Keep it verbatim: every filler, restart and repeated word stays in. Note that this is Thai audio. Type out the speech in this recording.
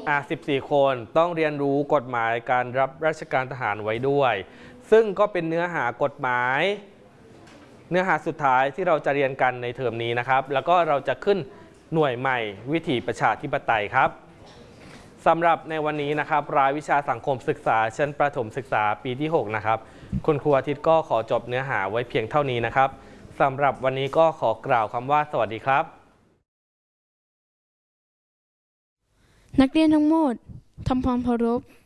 อ่ะสิบสี่คนต้องเรียนรู้กฎหมายการรับราชการทหารไว้ด้วย ซึ่งก็เป็นเนื้อหากฎหมายเนื้อหาสุดท้ายที่เราจะเรียนกันในเทอมนี้นะครับแล้วก็เราจะขึ้นหน่วยใหม่วิถีประชาธิปไตยครับสำหรับในวันนี้นะครับรายวิชาสังคมศึกษาชั้นประถมศึกษาปีที่หกนะครับคุณครูอาทิตย์ก็ขอจบเนื้อหาไว้เพียงเท่านี้นะครับสำหรับวันนี้ก็ขอกล่าวคำว่าสวัสดีครับนักเรียนทั้งหมดทำความเคารพ